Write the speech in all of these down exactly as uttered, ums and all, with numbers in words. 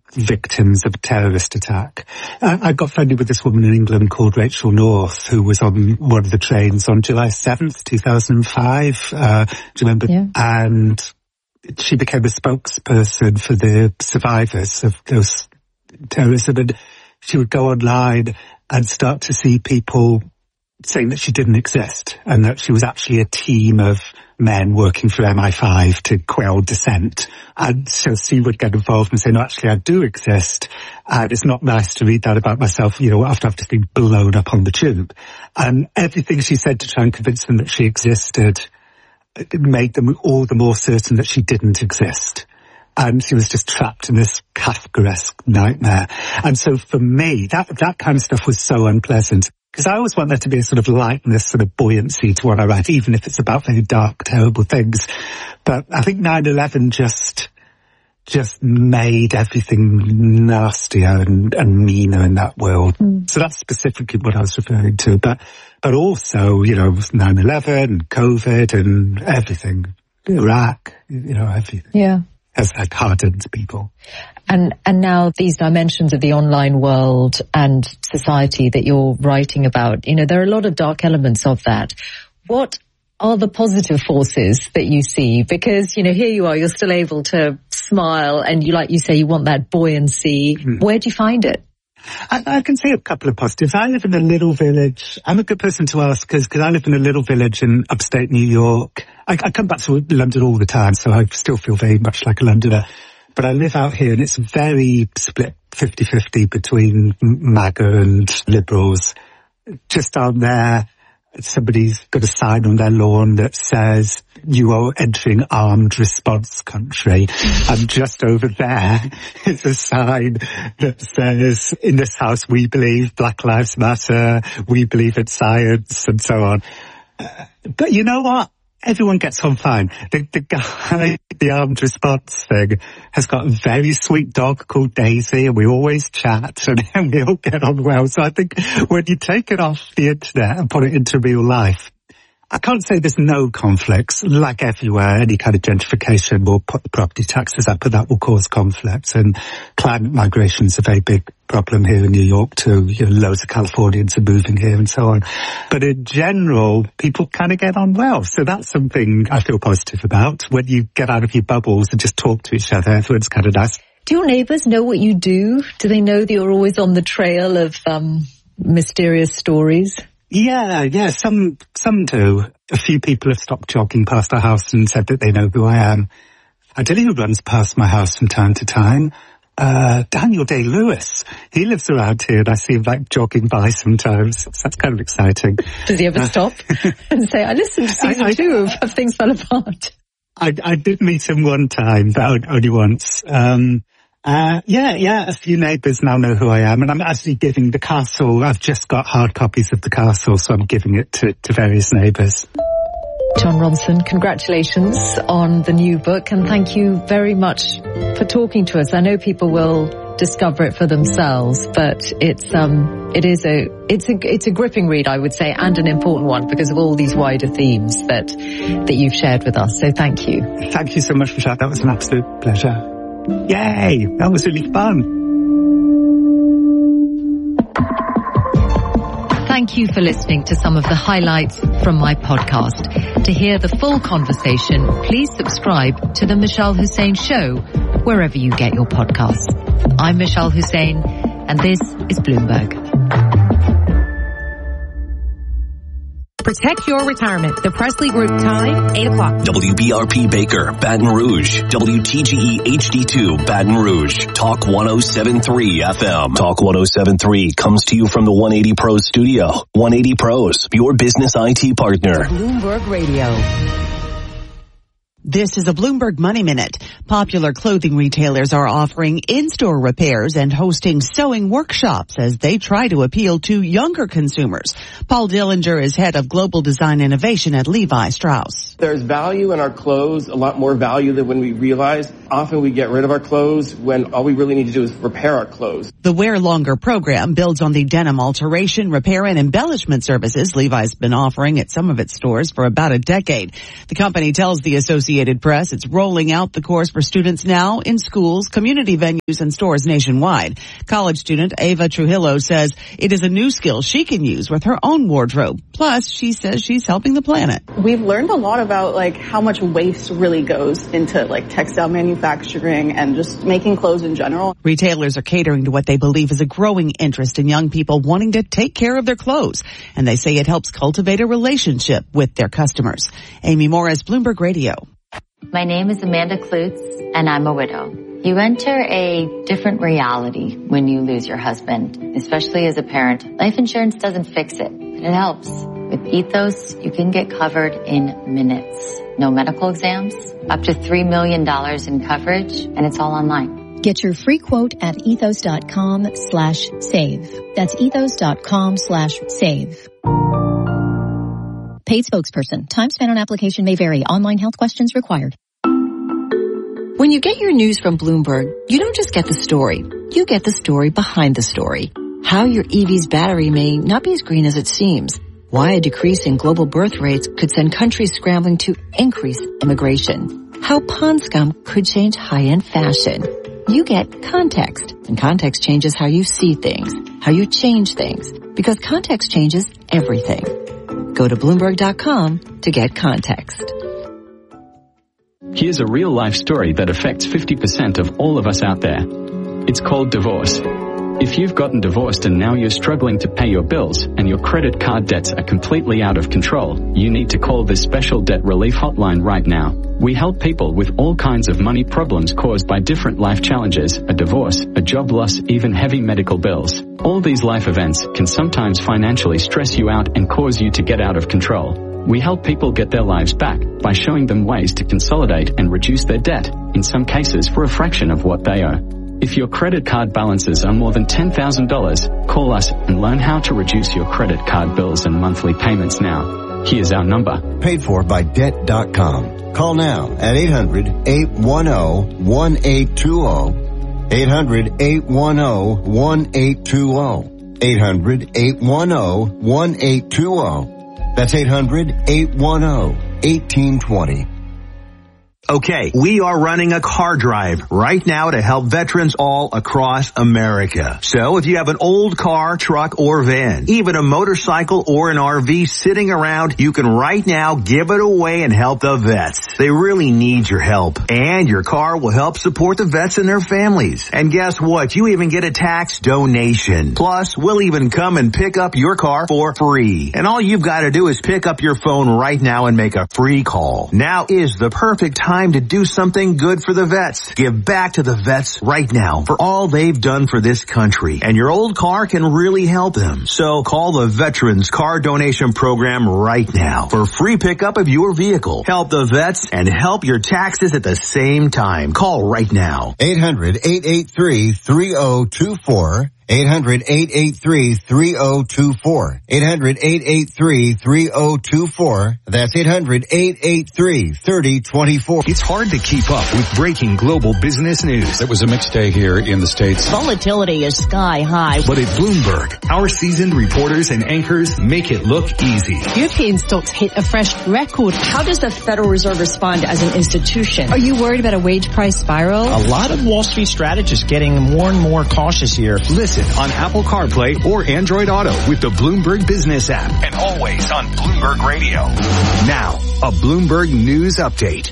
victims of a terrorist attack. I, I got friendly with this woman in England called Rachel North, who was on one of the trains on July seventh, two thousand five. Uh, do you remember? Yeah. And she became a spokesperson for the survivors of those terrorism. And she would go online and start to see people saying that she didn't exist and that she was actually a team of men working for M I five to quell dissent. And so she would get involved and say, no, actually I do exist. And it's not nice to read that about myself, you know, after I've just been blown up on the tube. And everything she said to try and convince them that she existed, it made them all the more certain that she didn't exist. And she was just trapped in this Kafkaesque nightmare. And so for me, that, that kind of stuff was so unpleasant. Because I always want there to be a sort of lightness, sort of buoyancy to what I write, even if it's about very dark, terrible things. But I think nine eleven just, just made everything nastier and, and meaner in that world. Mm. So that's specifically what I was referring to. But, but also, you know, nine eleven, COVID and everything, Iraq, you know, everything. Yeah. Has, has hardened people. And and now these dimensions of the online world and society that you're writing about, you know, there are a lot of dark elements of that. What are the positive forces that you see? Because, you know, here you are, you're still able to smile and you, like you say, you want that buoyancy. Mm. Where do you find it? I, I can say a couple of positives. I live in a little village. I'm a good person to ask because I live in a little village in upstate New York. I, I come back to London all the time, so I still feel very much like a Londoner. But I live out here and it's very split fifty-fifty between MAGA and Liberals. Just down there, somebody's got a sign on their lawn that says, you are entering armed response country. And just over there is a sign that says, in this house we believe Black Lives Matter, we believe in science, and so on. Uh, but you know what? Everyone gets on fine. The, the guy, the armed response thing, has got a very sweet dog called Daisy, and we always chat, and, and we all get on well. So I think when you take it off the internet and put it into real life, I can't say there's no conflicts. Like everywhere, any kind of gentrification will put the property taxes up, and that will cause conflicts. And climate migration is a very big problem here in New York too. You know, loads of Californians are moving here and so on. But in general, people kind of get on well. So that's something I feel positive about. When you get out of your bubbles and just talk to each other, everyone's kind of nice. Do your neighbours know what you do? Do they know that you're always on the trail of um, mysterious stories? Yeah, yeah, some, some do. A few people have stopped jogging past our house and said that they know who I am. I tell you who runs past my house from time to time. Uh, Daniel Day-Lewis. He lives around here and I see him like jogging by sometimes. So that's kind of exciting. Does he ever uh, stop and say, I listened to season I, I, two of, of Things Fell Apart? I, I did meet him one time, but only once. Um, Uh, yeah, yeah, a few neighbours now know who I am, and I'm actually giving the castle, I've just got hard copies of the castle, so I'm giving it to, to various neighbours. Jon Ronson, congratulations on the new book, and thank you very much for talking to us. I know people will discover it for themselves, but it's, um, it is a, it's a, it's a gripping read, I would say, and an important one because of all these wider themes that, that you've shared with us. So thank you. Thank you so much, Michelle. That was an absolute pleasure. Yay! That was really fun. Thank you for listening to some of the highlights from my podcast. To hear the full conversation, please subscribe to The Michelle Hussein Show, wherever you get your podcasts. I'm Michelle Hussein, and this is Bloomberg. Protect your retirement. The Presley Group time, eight o'clock. W B R P Baker, Baton Rouge. W T G E H D two, Baton Rouge. Talk one oh seven point three F M. Talk one oh seven point three comes to you from the one eighty Pros studio. one eighty Pros, your business I T partner. Bloomberg Radio. This is a Bloomberg Money Minute. Popular clothing retailers are offering in-store repairs and hosting sewing workshops as they try to appeal to younger consumers. Paul Dillinger is head of global design innovation at Levi Strauss. There's value in our clothes, a lot more value than when we realize. Often we get rid of our clothes when all we really need to do is repair our clothes. The Wear Longer program builds on the denim alteration, repair, and embellishment services Levi's been offering at some of its stores for about a decade. The company tells the Associated Associated Press. It's rolling out the course for students now in schools, community venues, and stores nationwide. College student Ava Trujillo says it is a new skill she can use with her own wardrobe. Plus, she says she's helping the planet. We've learned a lot about like how much waste really goes into like textile manufacturing and just making clothes in general. Retailers are catering to what they believe is a growing interest in young people wanting to take care of their clothes, and they say it helps cultivate a relationship with their customers. Amy Morris, Bloomberg Radio. My name is Amanda Klutz, and I'm a widow. You enter a different reality when you lose your husband, especially as a parent. Life insurance doesn't fix it, but it helps. With Ethos, you can get covered in minutes. No medical exams, up to three million dollars in coverage, and it's all online. Get your free quote at ethos.com slash save. That's ethos.com slash save. Paid spokesperson. Time spent on application may vary. Online health questions required. When you get your news from Bloomberg, you don't just get the story. You get the story behind the story. How your E V's battery may not be as green as it seems. Why a decrease in global birth rates could send countries scrambling to increase immigration. How pond scum could change high-end fashion. You get context, and context changes how you see things, how you change things, because context changes everything. Go to Bloomberg dot com to get context. Here's a real-life story that affects fifty percent of all of us out there. It's called divorce. If you've gotten divorced and now you're struggling to pay your bills and your credit card debts are completely out of control, you need to call this special debt relief hotline right now. We help people with all kinds of money problems caused by different life challenges, a divorce, a job loss, even heavy medical bills. All these life events can sometimes financially stress you out and cause you to get out of control. We help people get their lives back by showing them ways to consolidate and reduce their debt, in some cases for a fraction of what they owe. If your credit card balances are more than ten thousand dollars, call us and learn how to reduce your credit card bills and monthly payments now. Here's our number. Paid for by debt dot com. Call now at eight hundred, eight one zero, one eight two zero. eight hundred, eight one zero, one eight two zero. eight hundred, eight one zero, one eight two zero. That's eight hundred, eight one zero, one eight two zero. Okay, we are running a car drive right now to help veterans all across America. So if you have an old car, truck, or van, even a motorcycle or an R V sitting around, you can right now give it away and help the vets. They really need your help. And your car will help support the vets and their families. And guess what? You even get a tax donation. Plus, we'll even come and pick up your car for free. And all you've got to do is pick up your phone right now and make a free call. Now is the perfect time to do something good for the vets. Give back to the vets right now for all they've done for this country. And your old car can really help them. So call the Veterans Car Donation Program right now for free pickup of your vehicle. Help the vets and help your taxes at the same time. Call right now. eight hundred, eight eight three, three zero two four. eight hundred, eight eight three, three zero two four. eight hundred, eight eight three, three zero two four. That's eight hundred, eight eight three, three zero two four. It's hard to keep up with breaking global business news. It was a mixed day here in the States. Volatility is sky high. But at Bloomberg, our seasoned reporters and anchors make it look easy. European stocks hit a fresh record. How does the Federal Reserve respond as an institution? Are you worried about a wage price spiral? A lot of Wall Street strategists getting more and more cautious here. Listen on Apple CarPlay or Android Auto with the Bloomberg Business app, and always on Bloomberg Radio. Now, a Bloomberg News Update.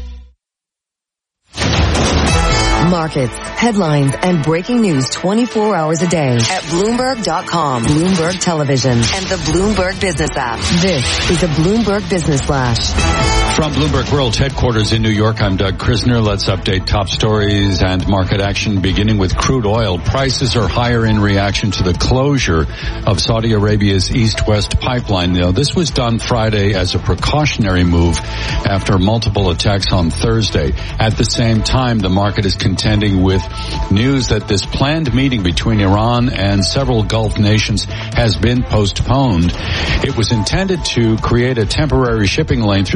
Markets, headlines, and breaking news twenty-four hours a day at Bloomberg dot com, Bloomberg Television, and the Bloomberg Business app. This is a Bloomberg Business Flash. From Bloomberg World Headquarters in New York, I'm Doug Krisner. Let's update top stories and market action, beginning with crude oil. Prices are higher in reaction to the closure of Saudi Arabia's East-West pipeline. Now, this was done Friday as a precautionary move after multiple attacks on Thursday. At the same time, the market is contending with news that this planned meeting between Iran and several Gulf nations has been postponed. It was intended to create a temporary shipping lane through the Strait of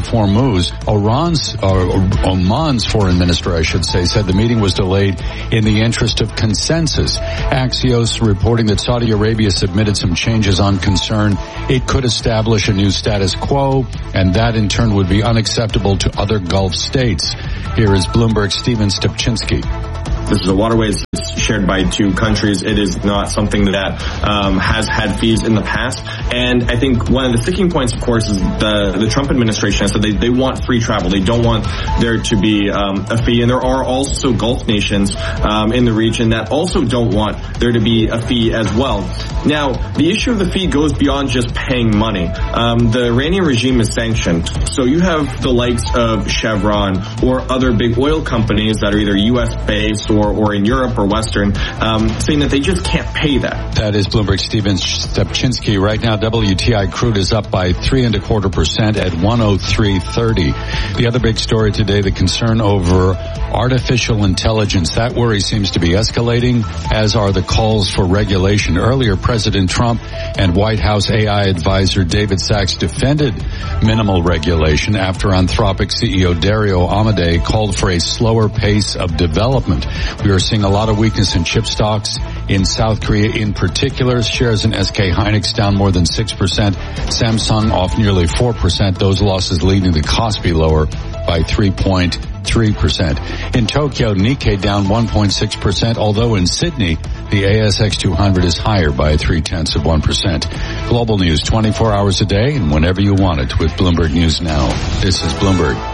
of Hormuz. Iran's, or Oman's foreign minister, I should say, said the meeting was delayed in the interest of consensus. Axios reporting that Saudi Arabia submitted some changes on concern it could establish a new status quo, and that in turn would be unacceptable to other Gulf states. Here is Bloomberg's Stephen Stepchinsky. This is a waterway that's shared by two countries. It is not something that um, has had fees in the past. And I think one of the sticking points, of course, is the, the Trump administration has said they, they want free travel. They don't want there to be um, a fee. And there are also Gulf nations um, in the region that also don't want there to be a fee as well. Now, the issue of the fee goes beyond just paying money. Um, the Iranian regime is sanctioned. So you have the likes of Chevron or other big oil companies that are either U S based or, or in Europe or Western, um, saying that they just can't pay that. That is Bloomberg Stephen Stepchinsky. Right now, W T I crude is up by three and a quarter percent at one oh three thirty. The other big story today, the concern over artificial intelligence. That worry seems to be escalating, as are the calls for regulation. Earlier, President Trump and White House A I advisor David Sachs defended minimal regulation after Anthropic C E O Dario Amodei called for a slower pace of development. We are seeing a lot of weakness in chip stocks in South Korea in particular. Shares in S K Hynix down more than six percent. Samsung off nearly four percent. Those losses leading the Kospi lower by three point three percent. In Tokyo, Nikkei down one point six percent, although in Sydney, the A S X two hundred is higher by three-tenths of one percent. Global news twenty-four hours a day and whenever you want it with Bloomberg News Now. This is Bloomberg.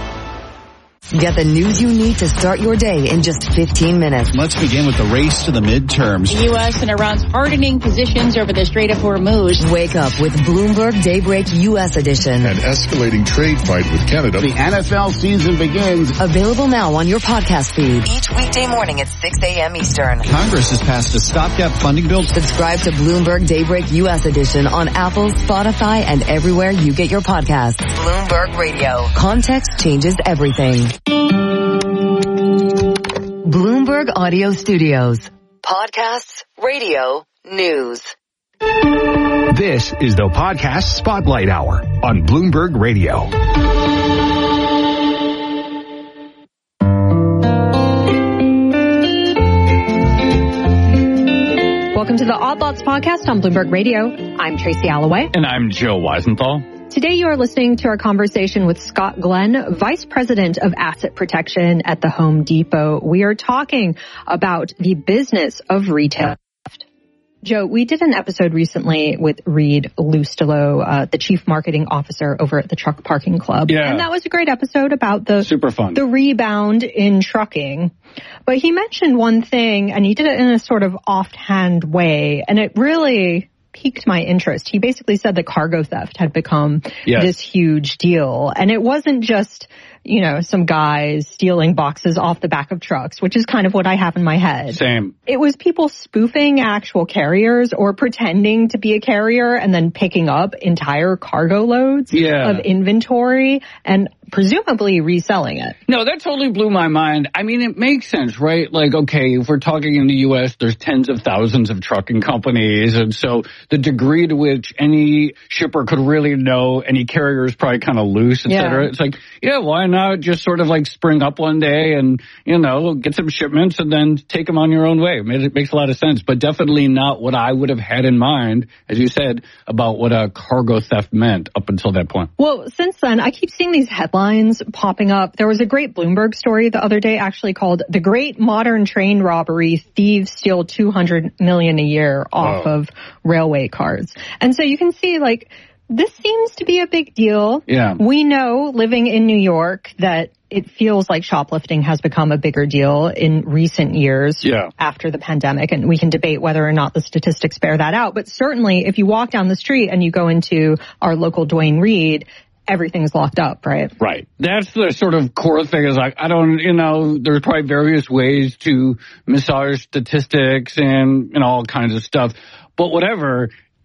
Get the news you need to start your day in just fifteen minutes. Let's begin with the race to the midterms. The U S and Iran's hardening positions over the Strait of Hormuz. Wake up with Bloomberg Daybreak U S edition. An escalating trade fight with Canada. The N F L season begins. Available now on your podcast feed. Each weekday morning at six a.m. Eastern. Congress has passed a stopgap funding bill. Subscribe to Bloomberg Daybreak U S edition on Apple, Spotify, and everywhere you get your podcasts. Bloomberg Radio. Context changes everything. Bloomberg Audio Studios. Podcasts, radio, news. This is the Podcast Spotlight Hour on Bloomberg Radio. Welcome to the Odd Lots Podcast on Bloomberg Radio. I'm Tracy Alloway. And I'm Joe Weisenthal. Today you are listening to our conversation with Scott Glenn, Vice President of Asset Protection at the Home Depot. We are talking about the business of retail. Joe, we did an episode recently with Reed Lustelo, uh, the Chief Marketing Officer over at the Truck Parking Club. Yeah. And that was a great episode about the super fun, the rebound in trucking. But he mentioned one thing, and he did it in a sort of offhand way, and it really piqued my interest. He basically said that cargo theft had become yes. this huge deal. And it wasn't just, you know, some guys stealing boxes off the back of trucks, which is kind of what I have in my head. Same. It was people spoofing actual carriers or pretending to be a carrier and then picking up entire cargo loads yeah. of inventory and presumably reselling it. No, that totally blew my mind. I mean, it makes sense, right? Like, okay, if we're talking in the U S, there's tens of thousands of trucking companies. And so the degree to which any shipper could really know any carrier is probably kind of loose, et cetera. Yeah. It's like, yeah, why not just sort of like spring up one day and, you know, get some shipments and then take them on your own way. It makes a lot of sense, but definitely not what I would have had in mind, as you said, about what a cargo theft meant up until that point. Well, since then, I keep seeing these headlines popping up. There was a great Bloomberg story the other day actually called The Great Modern Train Robbery. Thieves Steal two hundred million dollars a year off wow. of railway cars. And so you can see, like, this seems to be a big deal. Yeah. We know, living in New York, that it feels like shoplifting has become a bigger deal in recent years yeah. after the pandemic. And we can debate whether or not the statistics bear that out. But certainly, if you walk down the street and you go into our local Duane Reade, everything's locked up, right? Right. That's the sort of core thing is like, I don't, you know, there's probably various ways to massage statistics and, and all kinds of stuff. But whatever,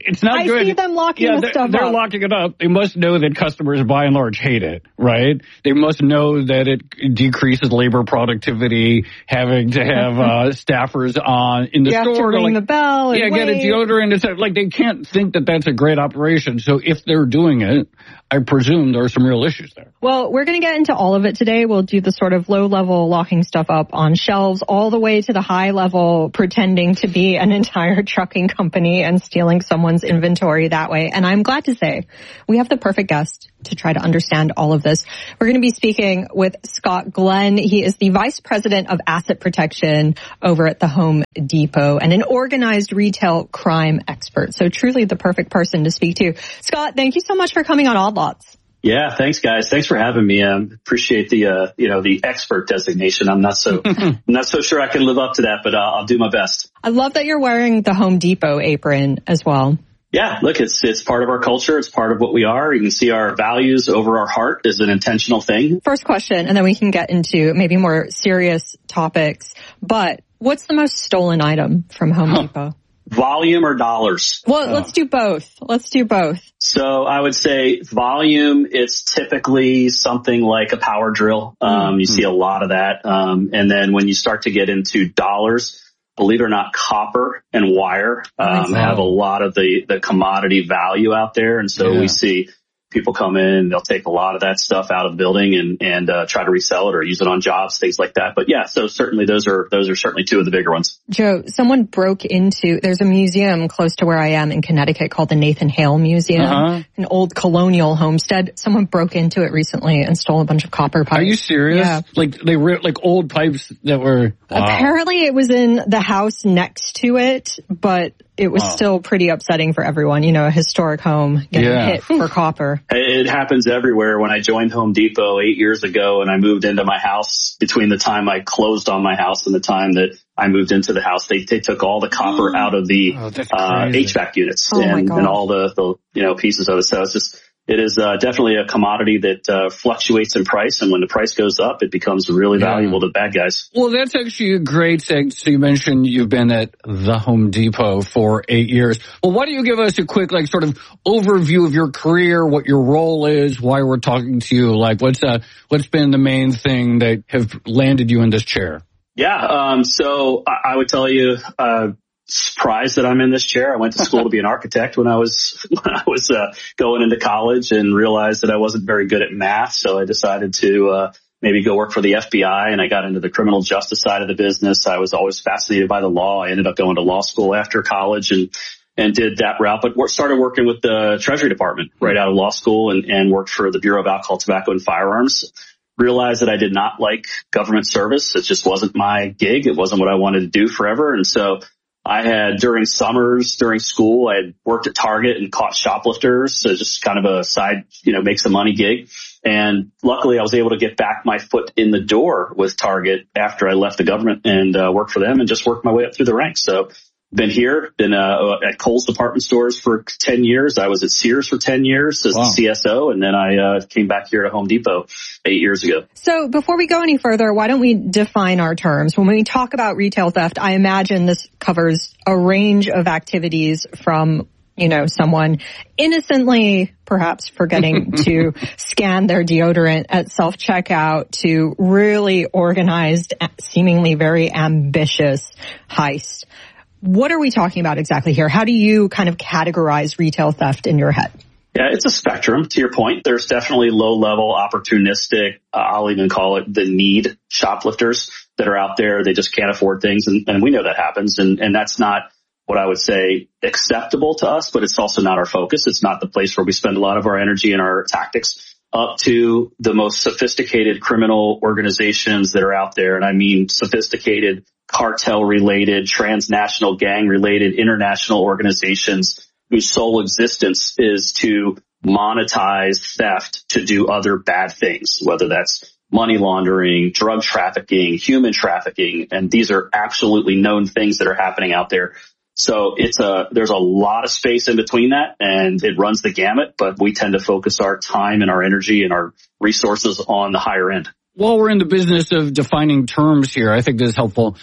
it's not I good. I see them locking yeah, the they're, stuff they're up. locking it up. They must know that customers by and large hate it, right? They must know that it decreases labor productivity, having to have uh, staffers on in the you store. You have to ring like, the bell and Yeah, wait. get a deodorant. And stuff. Like, they can't think that that's a great operation. So if they're doing it, I presume there are some real issues there. Well, we're going to get into all of it today. We'll do the sort of low-level locking stuff up on shelves all the way to the high-level pretending to be an entire trucking company and stealing someone's inventory that way. And I'm glad to say we have the perfect guest to try to understand all of this. We're going to be speaking with Scott Glenn. He is the Vice President of Asset Protection over at the Home Depot and an organized retail crime expert. So truly the perfect person to speak to. Scott, thank you so much for coming on Odd Lots. Yeah, thanks, guys. Thanks for having me. Um, appreciate the, uh, you know, the expert designation. I'm not so, I'm not so sure I can live up to that, but uh, I'll do my best. I love that you're wearing the Home Depot apron as well. Yeah, look, it's it's part of our culture. It's part of what we are. You can see our values over our heart is an intentional thing. First question, and then we can get into maybe more serious topics. But what's the most stolen item from Home huh. Depot? Volume or dollars? Well, oh. let's do both. Let's do both. So I would say volume, it's typically something like a power drill. Um, mm-hmm. You see a lot of that. Um, and then when you start to get into dollars, believe it or not, copper and wire um, have a lot of the, the commodity value out there. And so yeah. we see people come in, they'll take a lot of that stuff out of the building and, and uh, try to resell it or use it on jobs, things like that. But yeah, so certainly those are those are certainly two of the bigger ones. Joe, someone broke into, there's a museum close to where I am in Connecticut called the Nathan Hale Museum, uh-huh. an old colonial homestead. Someone broke into it recently and stole a bunch of copper pipes. Are you serious? Yeah. Like they ripped like old pipes that were... Wow. Apparently it was in the house next to it, but it was wow. still pretty upsetting for everyone. You know, a historic home getting yeah. hit for copper. It happens everywhere. When I joined Home Depot eight years ago and I moved into my house, between the time I closed on my house and the time that I moved into the house, they, they took all the copper out of the oh, uh, H V A C units oh and, and all the, the, you know, pieces of it. So it's just, it is uh, definitely a commodity that uh, fluctuates in price. And when the price goes up, it becomes really yeah. valuable to bad guys. Well, that's actually a great thing. So you mentioned you've been at the Home Depot for eight years. Well, why don't you give us a quick, like, sort of overview of your career, what your role is, why we're talking to you? Like, what's uh, what's been the main thing that have landed you in this chair? Yeah, um, so I, I would tell you, uh, surprised that I'm in this chair. I went to school to be an architect when I was when I was uh, going into college and realized that I wasn't very good at math. So I decided to uh, maybe go work for the F B I, and I got into the criminal justice side of the business. I was always fascinated by the law. I ended up going to law school after college and and did that route, but started working with the Treasury Department right out of law school and, and worked for the Bureau of Alcohol, Tobacco, and Firearms. Realized that I did not like government service. It just wasn't my gig. It wasn't what I wanted to do forever. And so I had, during summers, during school, I had worked at Target and caught shoplifters. So just kind of a side, you know, make some money gig. And luckily I was able to get back my foot in the door with Target after I left the government and uh, worked for them and just worked my way up through the ranks. So been here, been uh, at Kohl's department stores for ten years. I was at Sears for ten years as wow. the C S O. And then I uh, came back here to Home Depot eight years ago. So before we go any further, why don't we define our terms? When we talk about retail theft, I imagine this covers a range of activities from, you know, someone innocently perhaps forgetting to scan their deodorant at self-checkout to really organized, seemingly very ambitious heist. What are we talking about exactly here? How do you kind of categorize retail theft in your head? Yeah, it's a spectrum. To your point, there's definitely low-level, opportunistic, uh, I'll even call it the need shoplifters that are out there. They just can't afford things, and, and we know that happens, and, and that's not what I would say acceptable to us, but it's also not our focus. It's not the place where we spend a lot of our energy and our tactics, up to the most sophisticated criminal organizations that are out there. And I mean sophisticated cartel-related, transnational gang-related, international organizations whose sole existence is to monetize theft to do other bad things, whether that's money laundering, drug trafficking, human trafficking. And these are absolutely known things that are happening out there. So it's a, there's a lot of space in between that, and it runs the gamut, but we tend to focus our time and our energy and our resources on the higher end. While we're in the business of defining terms here, I think this is helpful.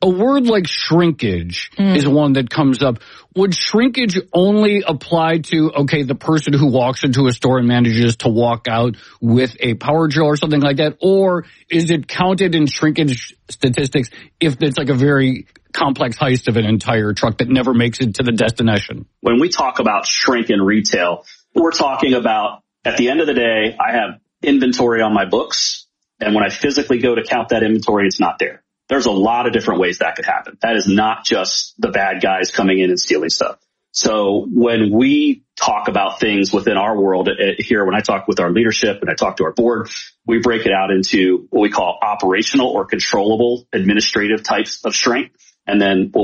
a word like shrinkage mm. is one that comes up. Would shrinkage only apply to, okay, the person who walks into a store and manages to walk out with a power drill or something like that? Or is it counted in shrinkage statistics if it's like a very complex heist of an entire truck that never makes it to the destination? When we talk about shrink in retail, we're talking about, at the end of the day, I have inventory on my books, and when I physically go to count that inventory, it's not there. There's a lot of different ways that could happen. That is not just the bad guys coming in and stealing stuff. So when we talk about things within our world here, when I talk with our leadership and I talk to our board, we break it out into what we call operational or controllable administrative types of shrink. And then